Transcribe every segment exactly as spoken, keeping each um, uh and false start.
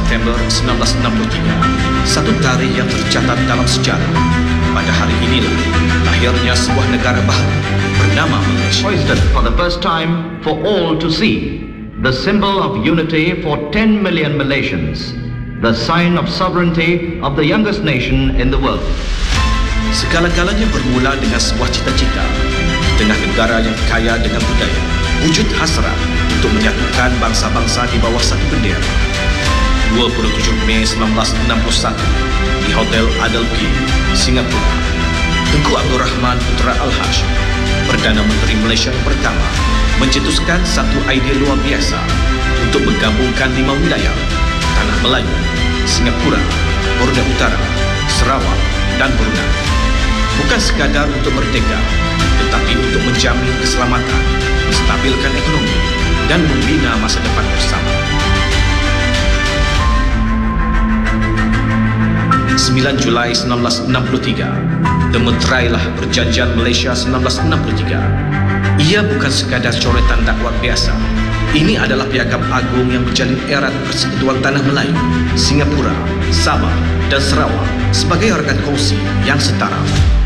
September seribu sembilan ratus enam puluh tiga, satu tarikh yang tercatat dalam sejarah. Pada hari inilah lahirnya sebuah negara baru bernama Malaysia. Hoisted for the first time for all to see, the symbol of unity for ten million Malaysians, the sign of sovereignty of the youngest nation in the world. Segala-galanya bermula dengan sebuah cita-cita di tengah negara yang kaya dengan budaya, wujud hasrat untuk menyatukan bangsa-bangsa di bawah satu bendera. dua puluh tujuh Mei seribu sembilan ratus enam puluh satu di Hotel Adelphi, Singapura, Tengku Abdul Rahman Putra Al-Haj, Perdana Menteri Malaysia yang pertama, mencetuskan satu idea luar biasa untuk menggabungkan lima wilayah, Tanah Melayu, Singapura, Borneo Utara, Sarawak dan Brunei. Bukan sekadar untuk merdeka, tetapi untuk menjamin keselamatan, menstabilkan ekonomi dan membina masa depan bersama. sembilan Julai seribu sembilan ratus enam puluh tiga, gemeterailah Perjanjian Malaysia seribu sembilan ratus enam puluh tiga. Ia bukan sekadar coretan dakwah biasa. Ini adalah piagam agung yang menjalin erat persekutuan Tanah Melayu, Singapura, Sabah dan Sarawak sebagai organ kongsi yang setara.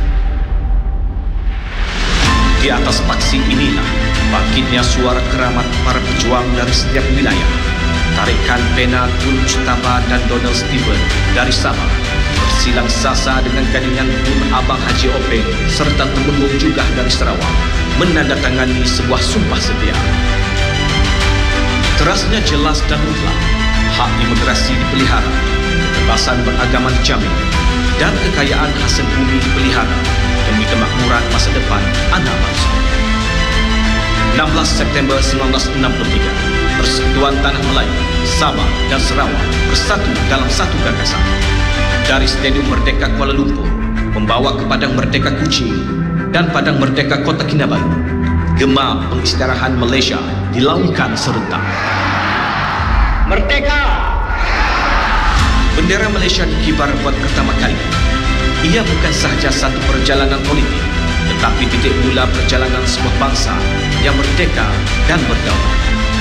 Di atas paksi inilah bangkitnya suara keramat para pejuang dari setiap wilayah. Tarikan pena Tun Mustapa dan Donald Stephen dari Sabah bersilang sasa dengan gadingan Tun Abang Haji Openg serta Temenggung juga dari Sarawak menandatangani sebuah sumpah setia. Terasnya jelas dan mutlak, hak imigrasi dipelihara, kebebasan beragama dijamin, dan kekayaan hasil bumi dipelihara demi kemakmuran masa depan anak bangsa. enam belas September seribu sembilan ratus enam puluh tiga, Persekutuan Tanah Melayu, Sabah dan Sarawak bersatu dalam satu gagasan. Dari Stadium Merdeka Kuala Lumpur membawa ke Padang Merdeka Kuching dan Padang Merdeka Kota Kinabalu, gema pengistirahan Malaysia dilaungkan serentak. Merdeka! Bendera Malaysia dikibar buat pertama kali. Ia bukan sahaja satu perjalanan politik, tetapi titik mula perjalanan sebuah bangsa yang merdeka dan berdaulat.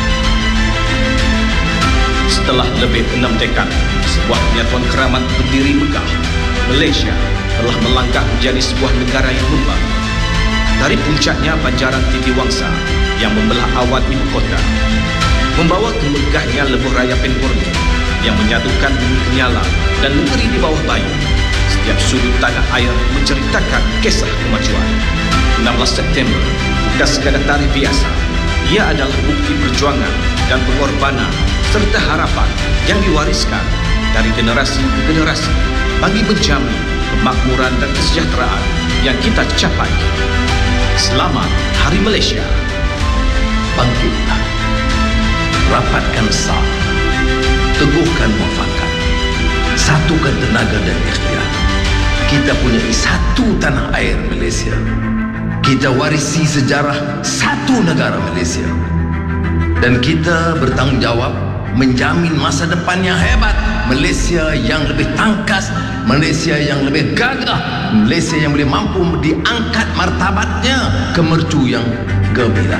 Setelah lebih enam dekad, sebuah penyatuan keramat berdiri megah, Malaysia telah melangkah menjadi sebuah negara yang membangun. Dari puncaknya Banjaran Titi Wangsa yang membelah awan ibu kota, membawa ke megahnya lebuh raya Penborneo yang menyatukan bumi Kenyala dan negeri di bawah Bayu. Setiap sudut tanah air menceritakan kisah kemajuan. enam belas September bukan sekadar tarikh biasa. Ia adalah bukti perjuangan dan pengorbanan serta harapan yang diwariskan dari generasi ke generasi bagi menjamin kemakmuran dan kesejahteraan yang kita capai. Selamat Hari Malaysia. Bangkitlah, rapatkan saf, teguhkan muafakat, satukan tenaga dan ikhtiar. Kita punya satu tanah air Malaysia. Kita warisi sejarah satu negara Malaysia. Dan kita bertanggungjawab menjamin masa depan yang hebat. Malaysia yang lebih tangkas, Malaysia yang lebih gagah, Malaysia yang boleh mampu diangkat martabatnya ke mercu yang gembira.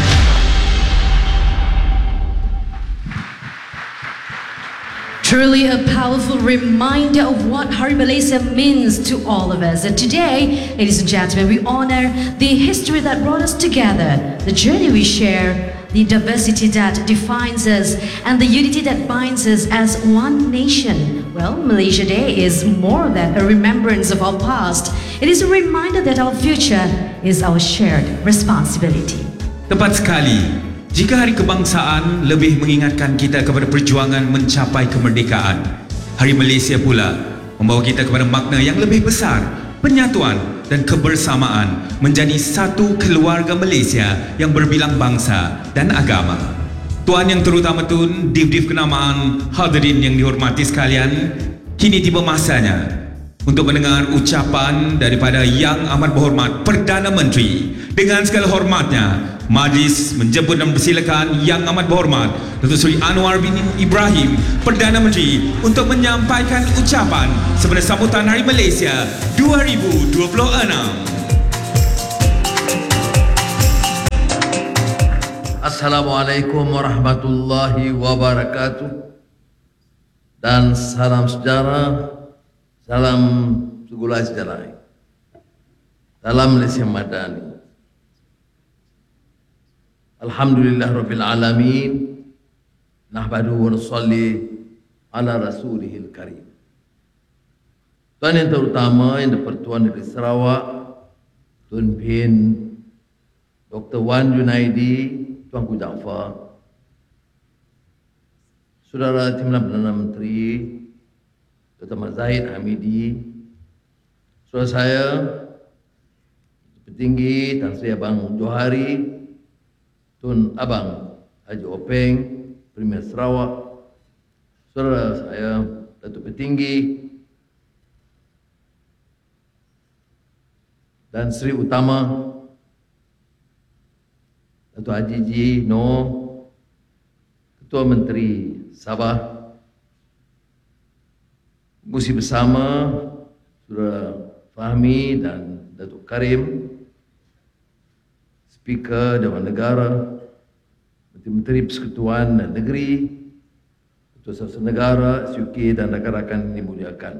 Truly a powerful reminder of what Hari Malaysia means to all of us. And today, ladies and gentlemen, we honor the history that brought us together, the journey we share, the diversity that defines us, and the unity that binds us as one nation. Well, Malaysia Day is more than a remembrance of our past. It is a reminder that our future is our shared responsibility. Tepat sekali. Jika Hari Kebangsaan lebih mengingatkan kita kepada perjuangan mencapai kemerdekaan, Hari Malaysia pula membawa kita kepada makna yang lebih besar, penyatuan dan kebersamaan menjadi satu keluarga Malaysia yang berbilang bangsa dan agama. Tuan Yang Terutama Tun, Div-Div Kenamaan, hadirin yang dihormati sekalian, kini tiba masanya untuk mendengar ucapan daripada Yang Amat Berhormat Perdana Menteri. Dengan segala hormatnya, Majlis menjemput dan persilakan Yang Amat Berhormat Datuk Seri Anwar bin Ibrahim, Perdana Menteri, untuk menyampaikan ucapan sebagai sambutan Hari Malaysia dua ribu dua puluh enam. Assalamualaikum warahmatullahi wabarakatuh. dan salam sejarah, salam segala sejarah. Salam Malaysia Madani. Alhamdulillah Rabbil Alamin. Nahmadu wa nusalli ala rasulihil karim. Tuan yang terutama yang di-Pertuan Negeri Sarawak, Tun Bin, Doktor Wan Junaidi, Tuanku Jaafar, Saudara Timbalan Perdana Menteri, Doktor Mat Zahid Hamidi, saudara saya, Petinggi Tan Sri Abang Johari, Tun Abang Haji Openg, Premier Sarawak, saudara saya, Datuk Petinggi, dan Sri Utama, Datuk Haji Ji Noh, Ketua Menteri Sabah, Musi bersama Saudara Fahmi dan Datuk Karim, Speaker Dewan Negara, Menteri Persekutuan dan Negeri, Ketua Sasana Negara, S U K dan rakan-rakan yang dimuliakan.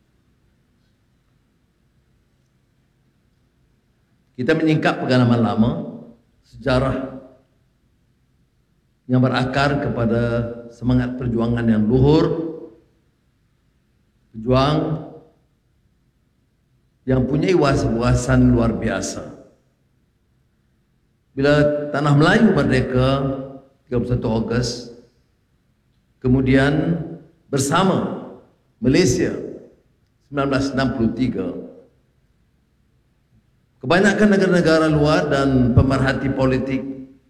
Kita menyingkap pengalaman lama, sejarah yang berakar kepada semangat perjuangan yang luhur, pejuang yang punya wawasan luar biasa. Bila Tanah Melayu merdeka tiga puluh satu Ogos, kemudian bersama Malaysia sembilan belas enam puluh tiga, kebanyakan negara-negara luar dan pemerhati politik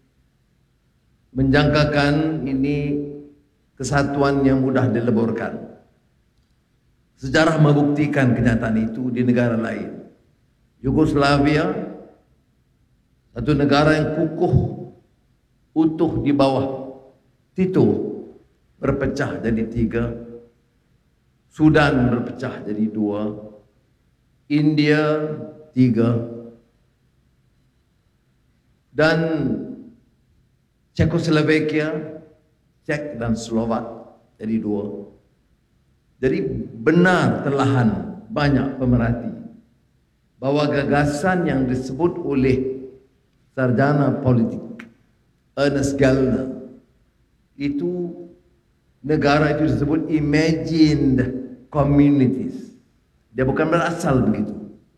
menjangkakan ini kesatuan yang mudah dileburkan. Sejarah membuktikan kenyataan itu di negara lain. Yugoslavia, satu negara yang kukuh, utuh di bawah Tito, berpecah jadi tiga. Sudan berpecah jadi dua. India tiga. Dan Czechoslovakia, Czech dan Slovak jadi dua. Jadi benar terlahan banyak pemerhati bahwa gagasan yang disebut oleh sarjana politik Ernest Gellner itu negara itu disebut imagined communities. Dia bukan berasal begitu.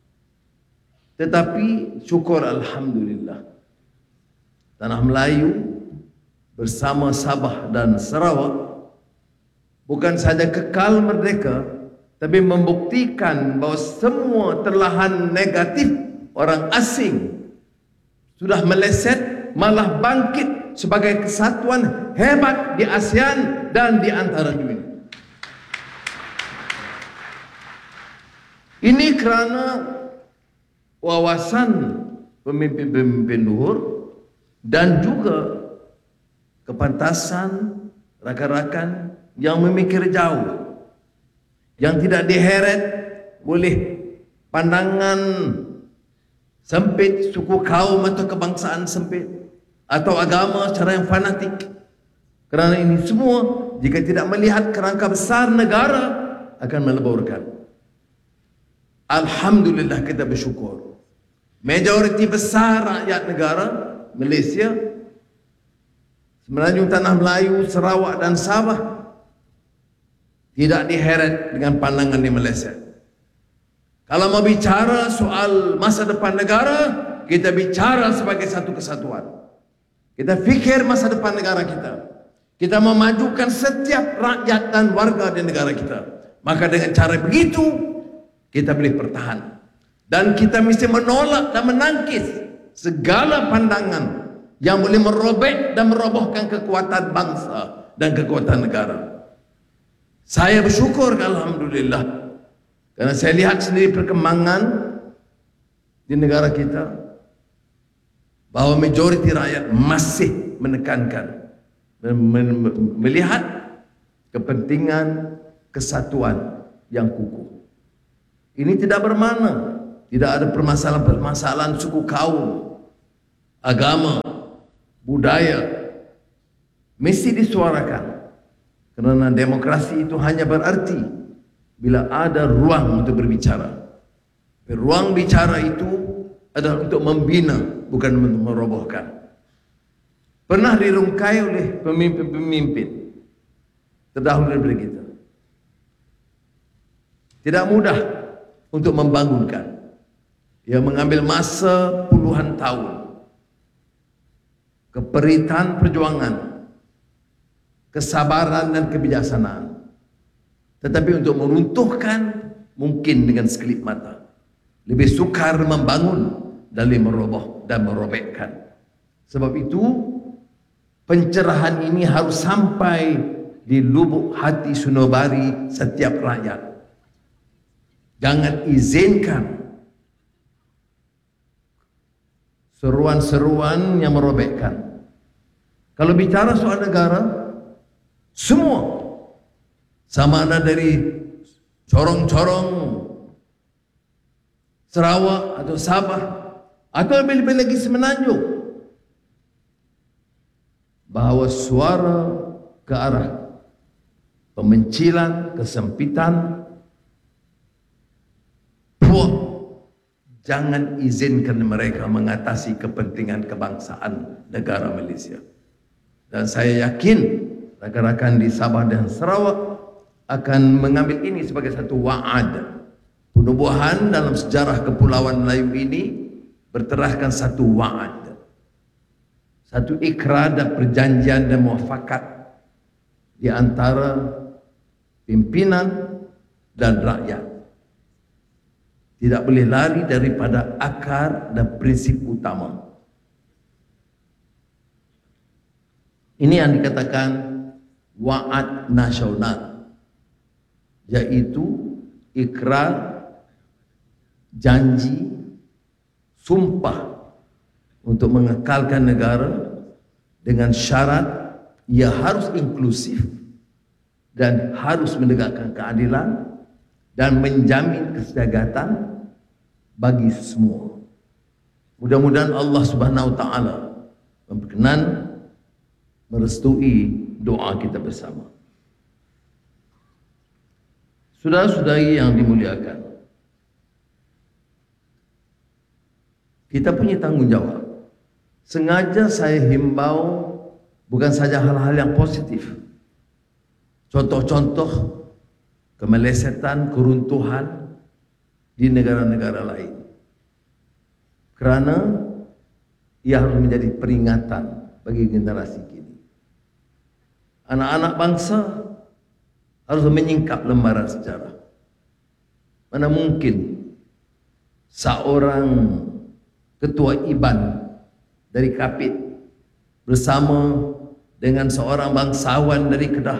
Tetapi syukur Alhamdulillah, Tanah Melayu bersama Sabah dan Sarawak bukan saja kekal merdeka, tapi membuktikan bahawa semua terlahan negatif orang asing sudah meleset, malah bangkit sebagai kesatuan hebat di ASEAN dan di antara dunia. Ini kerana wawasan pemimpin-pemimpin luhur dan juga kepantasan rakan-rakan yang memikir jauh, yang tidak diheret oleh pandangan sempit, suku kaum atau kebangsaan sempit, atau agama secara yang fanatik. Kerana ini semua jika tidak melihat kerangka besar negara akan meleburkan. Alhamdulillah kita bersyukur, majoriti besar rakyat negara Malaysia, Semenanjung Tanah Melayu, Sarawak dan Sabah tidak diheret dengan pandangan di Malaysia. Kalau mau bicara soal masa depan negara, kita bicara sebagai satu kesatuan. Kita fikir masa depan negara kita. Kita memajukan setiap rakyat dan warga di negara kita. Maka dengan cara begitu, kita boleh bertahan. Dan kita mesti menolak dan menangkis segala pandangan yang boleh merobek dan merobohkan kekuatan bangsa dan kekuatan negara. Saya bersyukur Alhamdulillah, kerana saya lihat sendiri perkembangan di negara kita, bahawa majoriti rakyat masih menekankan, melihat kepentingan kesatuan yang kukuh. Ini tidak bermakna tidak ada permasalahan-permasalahan suku kaum, agama, budaya, mesti disuarakan. Kerana demokrasi itu hanya berarti bila ada ruang untuk berbicara. Ruang bicara itu adalah untuk membina, bukan untuk merobohkan. Pernah dirungkai oleh pemimpin-pemimpin terdahulu daripada kita. Tidak mudah untuk membangunkan. Ia mengambil masa puluhan tahun. Keperitan perjuangan, kesabaran dan kebijaksanaan. Tetapi untuk meruntuhkan mungkin dengan sekelip mata. Lebih sukar membangun dari meroboh dan merobekkan. Sebab itu pencerahan ini harus sampai di lubuk hati sunubari setiap rakyat. Jangan izinkan seruan-seruan yang merobekkan. Kalau bicara soal negara, semua sama ada dari corong-corong Sarawak atau Sabah atau lebih-lebih lagi Semenanjung, bahawa suara ke arah pemencilan, kesempitan, puak, jangan izinkan mereka mengatasi kepentingan kebangsaan negara Malaysia. Dan saya yakin rakan-rakan di Sabah dan Sarawak akan mengambil ini sebagai satu wa'ad. Penubuhan dalam sejarah Kepulauan Melayu ini berteraskan satu wa'ad, satu ikrar dan perjanjian dan muafakat di antara pimpinan dan rakyat. Tidak boleh lari daripada akar dan prinsip utama. Ini yang dikatakan wa'ad nasional, yaitu ikrar, janji, sumpah untuk mengekalkan negara dengan syarat ia harus inklusif dan harus menegakkan keadilan dan menjamin kesejahteraan bagi semua. Mudah-mudahan Allah Subhanahu Wa Taala berkenan merestui doa kita bersama. Saudara-saudari yang dimuliakan, kita punya tanggungjawab. Sengaja saya himbau bukan saja hal-hal yang positif, contoh-contoh kemelesetan, keruntuhan di negara-negara lain, kerana ia harus menjadi peringatan bagi generasi kini. Anak-anak bangsa harus menyingkap lembaran sejarah. Mana mungkin seorang ketua IBAN dari Kapit bersama dengan seorang bangsawan dari Kedah,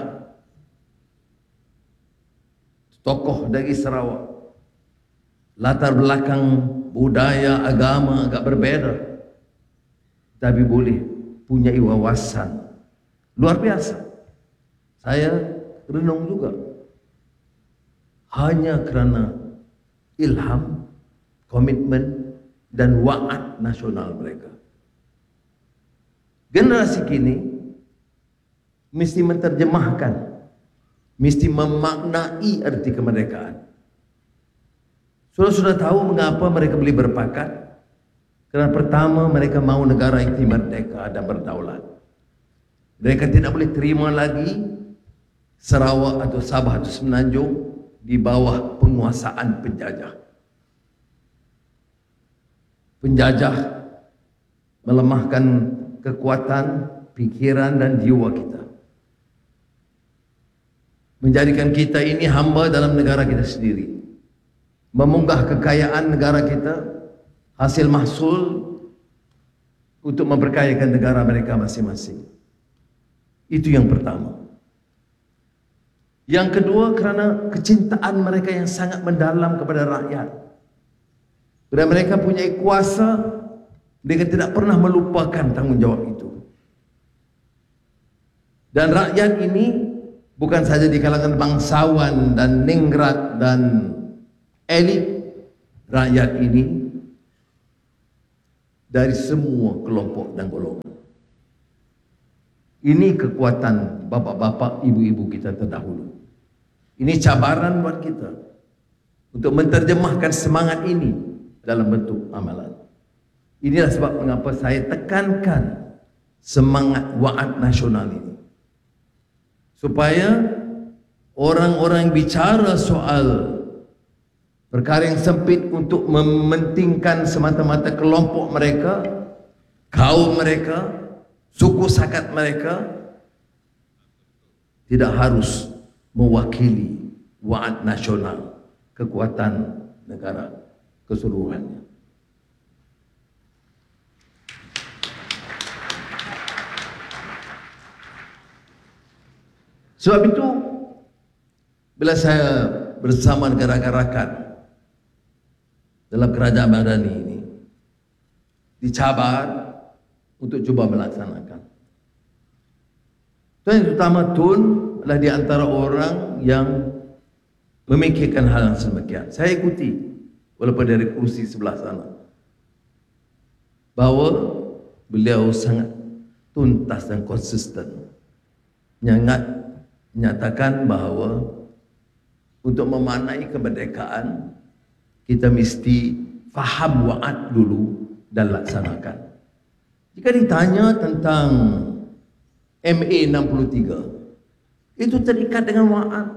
tokoh dari Sarawak, latar belakang budaya, agama agak berbeza, tapi boleh punya wawasan luar biasa. Saya renung juga, hanya kerana ilham, komitmen dan wa'ad nasional mereka. Generasi kini mesti menterjemahkan, mesti memaknai arti kemerdekaan. Sudah sudah tahu mengapa mereka boleh berpakat? Kerana pertama, mereka mahu negara itu merdeka dan berdaulat. Mereka tidak boleh terima lagi Sarawak atau Sabah atau Semenanjung di bawah penguasaan penjajah. Penjajah melemahkan kekuatan, pikiran dan jiwa kita, menjadikan kita ini hamba dalam negara kita sendiri, memunggah kekayaan negara kita, hasil mahsul untuk memperkayakan negara mereka masing-masing. Itu yang pertama. Yang kedua, kerana kecintaan mereka yang sangat mendalam kepada rakyat. Bila mereka punya kuasa, mereka tidak pernah melupakan tanggungjawab itu. Dan rakyat ini bukan saja di kalangan bangsawan dan ningrat dan elit, rakyat ini dari semua kelompok dan golongan. Ini kekuatan bapa-bapa, ibu-ibu kita terdahulu. Ini cabaran buat kita untuk menterjemahkan semangat ini dalam bentuk amalan. Inilah sebab mengapa saya tekankan semangat wa'ad nasional ini. Supaya orang-orang bicara soal perkara yang sempit untuk mementingkan semata-mata kelompok mereka, kaum mereka, suku sakat mereka, tidak harus mewakili wa'ad nasional, kekuatan negara keseluruhannya. Sebab itu, bila saya bersama dengan rakan-rakan dalam kerajaan Madani ini, dicabar untuk cuba melaksanakan. Tuan yang utama Tun adalah di antara orang yang memikirkan hal yang semakian. Saya ikuti, walaupun dari kursi sebelah sana, bahawa beliau sangat tuntas dan konsisten menyangat menyatakan bahawa untuk memaknai kemerdekaan kita mesti faham wa'ad dulu dan laksanakan. Jika ditanya tentang M A enam puluh tiga, itu terikat dengan wa'ad.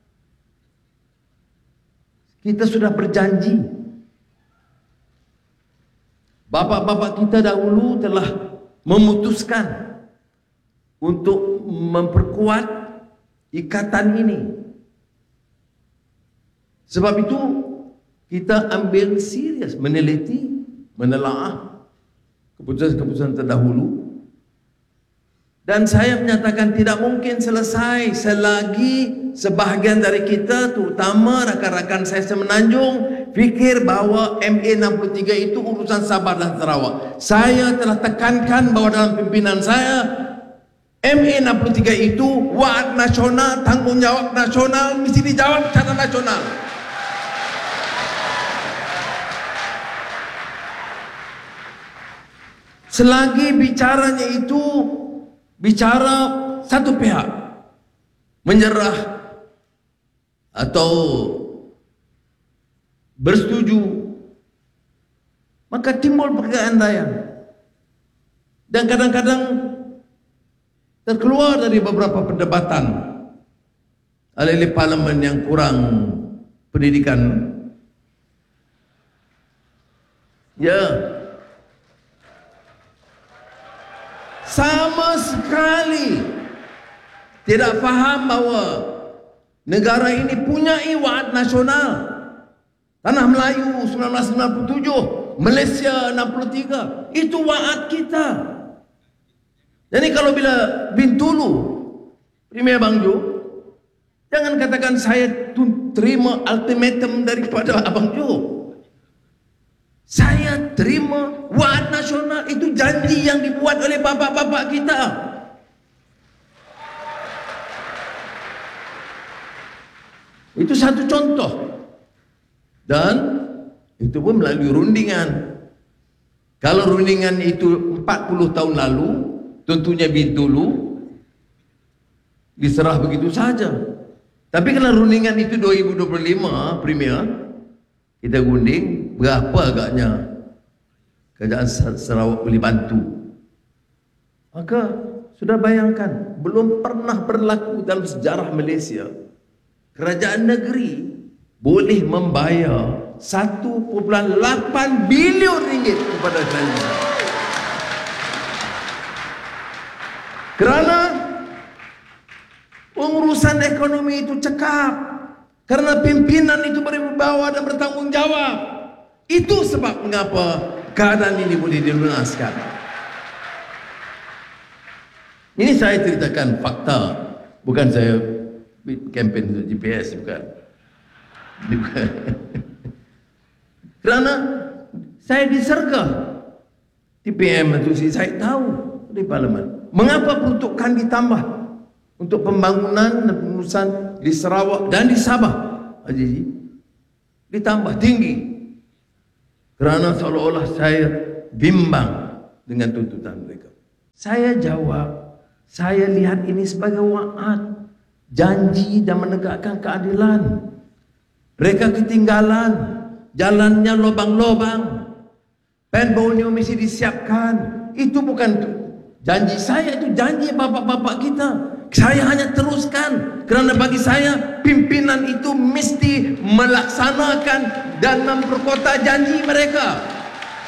Kita sudah berjanji. Bapa-bapa kita dahulu telah memutuskan untuk memperkuat ikatan ini. Sebab itu kita ambil serius, meneliti, menelaah keputusan-keputusan terdahulu. Dan saya menyatakan tidak mungkin selesai selagi sebahagian dari kita, terutama rakan-rakan saya semenanjung, fikir bahawa M A enam puluh tiga itu urusan Sabah dan Sarawak. Saya telah tekankan bahawa dalam pimpinan saya, M A enam puluh tiga itu wa'ad nasional, tanggungjawab nasional, mesti dijawab secara nasional. Selagi bicaranya itu bicara satu pihak menyerah atau bersetuju, maka timbul pergandaian dan kadang-kadang terkeluar dari beberapa perdebatan oleh parlimen yang kurang pendidikan. Ya, sama sekali tidak faham bahawa negara ini punyai wa'ad nasional. Tanah Melayu seribu sembilan ratus sembilan puluh tujuh, Malaysia enam puluh tiga, itu wa'ad kita. Jadi kalau bila Bintulu, Premier Bang Jo, jangan katakan saya terima ultimatum daripada Abang Jo. Saya terima wa'ad nasional, itu janji yang dibuat oleh bapak-bapak kita. Itu satu contoh. Dan itu pun melalui rundingan. Kalau rundingan itu empat puluh tahun lalu, tentunya Bintulu diserah begitu saja. Tapi kalau rundingan itu dua ribu dua puluh lima, Premier, kita gunding, berapa agaknya kerajaan Sarawak boleh bantu. Maka sudah bayangkan, belum pernah berlaku dalam sejarah Malaysia kerajaan negeri boleh membayar satu perpuluhan lapan bilion ringgit kepada kerajaan. Kerana pengurusan ekonomi itu cekap, karena pimpinan itu berwibawa dan bertanggungjawab. Itu sebab mengapa keadaan ini boleh dilunaskan. Ini saya ceritakan fakta, bukan saya kempen untuk G P S, bukan. bukan. Kerana saya diserga T P M itu, saya tahu di parlimen mengapa peruntukan ditambah untuk pembangunan dan pengurusan di Sarawak dan di Sabah, Haji, ditambah tinggi. Kerana seolah-olah saya bimbang dengan tuntutan mereka. Saya jawab, Saya lihat ini sebagai wa'ad, janji dan menegakkan keadilan. Mereka ketinggalan, jalannya lobang-lobang, penbaunya mesti disiapkan. Itu bukan janji saya, itu janji bapak-bapak kita. Saya hanya teruskan, kerana bagi saya pimpinan itu mesti melaksanakan dan memperkota janji mereka.